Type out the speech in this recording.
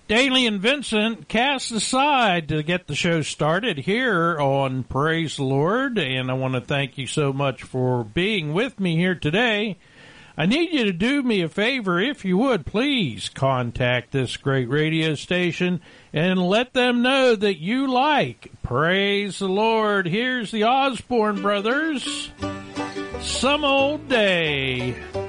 Daly and Vincent cast aside to get the show started here on Praise the Lord, and I want to thank you so much for being with me here today. I need you to do me a favor, if you would, please contact this great radio station and let them know that you like Praise the Lord. Here's the Osborne Brothers, Some Old Day.